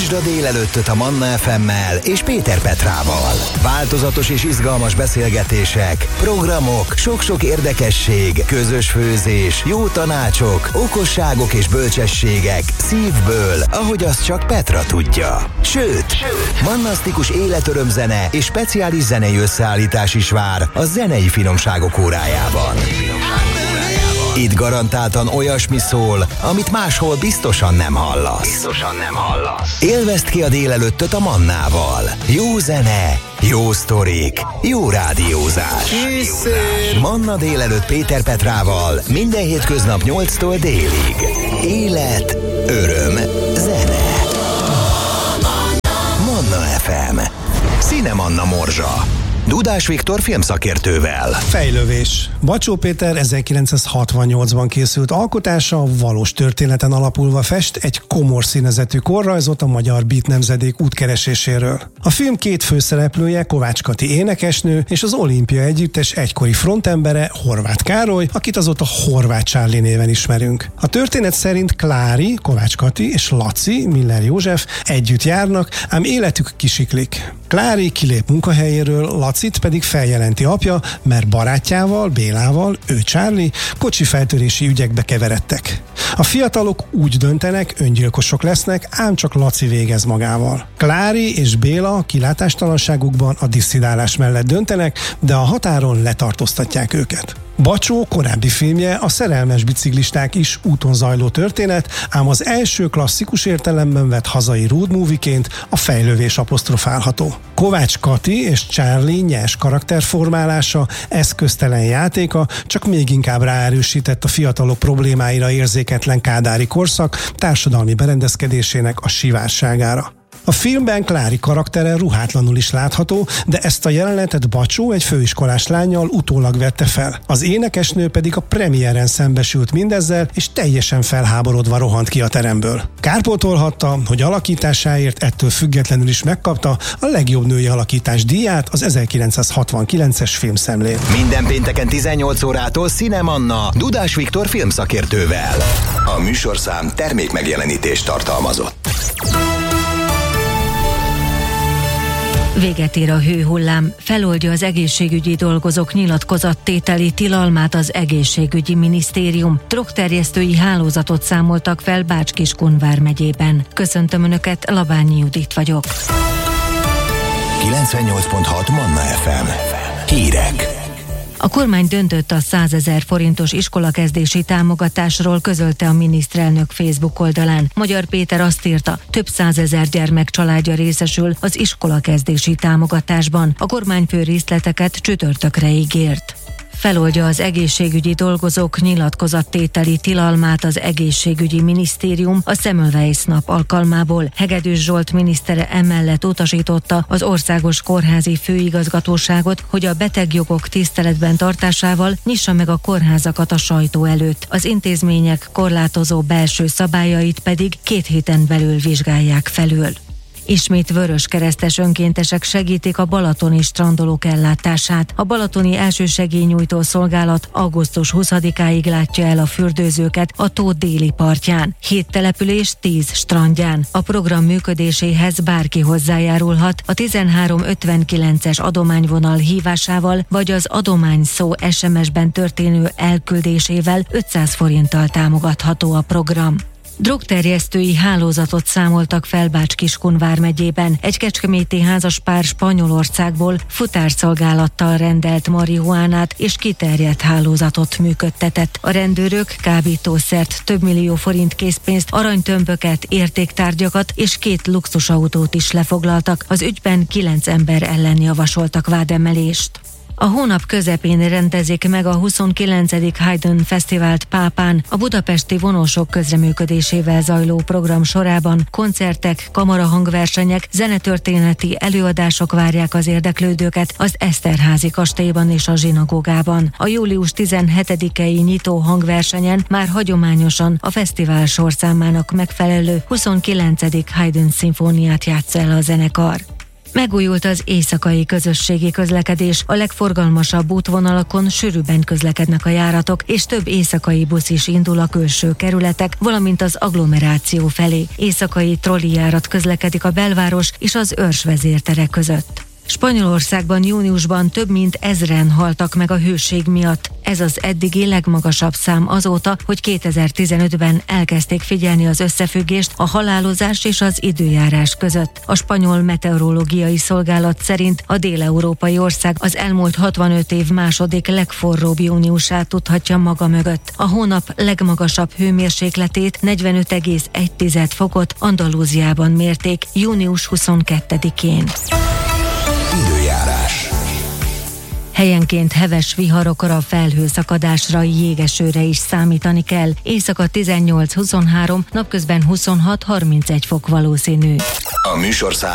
Indítsd a délelőttöt a Manna FM-mel és Péter Petrával. Változatos és izgalmas beszélgetések, programok, sok-sok érdekesség, közös főzés, jó tanácsok, okosságok és bölcsességek szívből, ahogy azt csak Petra tudja. Sőt, mannasztikus életörömzene és speciális zenei összeállítás is vár a zenei finomságok órájában. Itt garantáltan olyasmi szól, amit máshol biztosan nem hallasz. Élvezd ki a délelőttöt a Mannával. Jó zene, jó sztorik, jó rádiózás. Manna délelőtt Péter Petrával minden hétköznap 8-tól délig. Élet, öröm, zene. Manna FM. Cinemanna Morzsa. Dudás Viktor filmszakértővel. Fejlövés. Bacsó Péter 1968-ban készült alkotása, valós történeten alapulva fest egy komor színezetű korrajzot a magyar beat nemzedék útkereséséről. A film két főszereplője Kovács Kati énekesnő és az Olimpia együttes egykori frontembere Horváth Károly, akit azóta Horváth Charlie néven ismerünk. A történet szerint Klári, Kovács Kati és Laci, Miller József együtt járnak, ám életük kisiklik. Klári kilép munkahelyéről, Lacit pedig feljelenti apja, mert barátjával, Bélával, ő Charlie, kocsifeltörési ügyekbe keveredtek. A fiatalok úgy döntenek, öngyilkosok lesznek, ám csak Laci végez magával. Klári és Béla kilátástalanságukban a disszidálás mellett döntenek, de a határon letartóztatják őket. Bacsó korábbi filmje a Szerelmes biciklisták is úton zajló történet, ám az első klasszikus értelemben vett hazai road movie-ként a fejlővés apostrofálható. Kovács Kati és Charlie nyers karakterformálása, eszköztelen játéka csak még inkább ráerősített a fiatalok problémáira érzéketlen kádári korszak társadalmi berendezkedésének a sivárságára. A filmben Klári karaktere ruhátlanul is látható, de ezt a jelenetet Bacsó egy főiskolás lánnyal utólag vette fel. Az énekesnő pedig a premiéren szembesült mindezzel, és teljesen felháborodva rohant ki a teremből. Kárpótolhatta, hogy alakításáért ettől függetlenül is megkapta a legjobb női alakítás díját az 1969-es filmszemlén. Minden pénteken 18 órától Cinemanna Dudás Viktor filmszakértővel. A műsorszám termékmegjelenítést tartalmazott. Véget ér a hőhullám, feloldja az egészségügyi dolgozók nyilatkozattételi tilalmát az egészségügyi minisztérium. Drogterjesztői hálózatot számoltak fel Bács-Kiskun vármegyében. Köszöntöm Önöket, Labányi Judit vagyok. 98.6 Manna FM. Hírek. A kormány döntött a 100 000 forintos iskolakezdési támogatásról, közölte a miniszterelnök Facebook oldalán. Magyar Péter azt írta, több 100 000 gyermek családja részesül az iskolakezdési támogatásban. A kormányfő részleteket csütörtökre ígért. Feloldja az egészségügyi dolgozók nyilatkozattételi tilalmát az egészségügyi minisztérium a Semmelweis nap alkalmából. Hegedűs Zsolt minisztere emellett utasította az Országos Kórházi Főigazgatóságot, hogy a betegjogok tiszteletben tartásával nyissa meg a kórházakat a sajtó előtt. Az intézmények korlátozó belső szabályait pedig 2 héten belül vizsgálják felül. Ismét vöröskeresztes önkéntesek segítik a balatoni strandolók ellátását. A balatoni elsősegélynyújtó szolgálat augusztus 20-áig látja el a fürdőzőket a tó déli partján. 7 település 10 strandján. A program működéséhez bárki hozzájárulhat a 1359-es adományvonal hívásával, vagy az adományszó SMS-ben történő elküldésével 500 forinttal támogatható a program. Drogterjesztői hálózatot számoltak fel Bács-Kiskun vármegyében. Egy kecskeméti házaspár Spanyolországból futárszolgálattal rendelt marihuánát és kiterjedt hálózatot működtetett. A rendőrök kábítószert, több millió forint készpénzt, aranytömböket, értéktárgyakat és 2 luxusautót is lefoglaltak. Az ügyben 9 ember ellen javasoltak vádemelést. A hónap közepén rendezik meg a 29. Haydn Fesztivált Pápán. A budapesti vonósok közreműködésével zajló program sorában koncertek, kamarahangversenyek, zenetörténeti előadások várják az érdeklődőket az Eszterházy kastélyban és a zsinagógában. A július 17-i nyitó hangversenyen már hagyományosan a fesztivál sorszámának megfelelő 29. Haydn szimfóniát játssza el a zenekar. Megújult az éjszakai közösségi közlekedés. A legforgalmasabb útvonalakon sűrűbben közlekednek a járatok, és több éjszakai busz is indul a külső kerületek, valamint az agglomeráció felé. Éjszakai trollijárat közlekedik a belváros és az őrsvezérterek között. Spanyolországban júniusban több mint 1000-en haltak meg a hőség miatt. Ez az eddigi legmagasabb szám azóta, hogy 2015-ben elkezdték figyelni az összefüggést a halálozás és az időjárás között. A spanyol meteorológiai szolgálat szerint a déleurópai ország az elmúlt 65 év második legforróbb júniusát tudhatja maga mögött. A hónap legmagasabb hőmérsékletét 45,1 fokot Andalúziában mérték június 22-én. Időjárás. Helyenként heves viharokra, felhőszakadásra, jégesőre is számítani kell. Éjszaka 18-23, napközben 26-31 fok valószínű. A műsorszám